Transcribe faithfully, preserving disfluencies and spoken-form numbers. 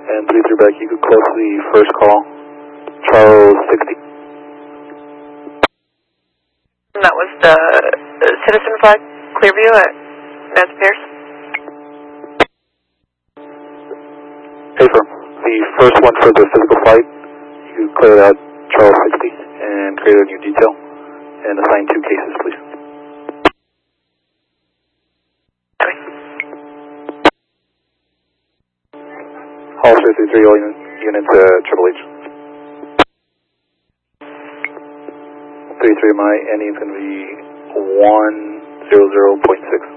And three three back, you could close the first call, Charles sixty. And that was the, the Citizen Flag, Clearview at Nance Pierce? Affirm. The first one for the physical flight, you could clear that Charles sixty and create a new detail and assign two cases, please. Hall three three three, all units, uh, Triple H. three three, my ending is going to be one zero zero point six.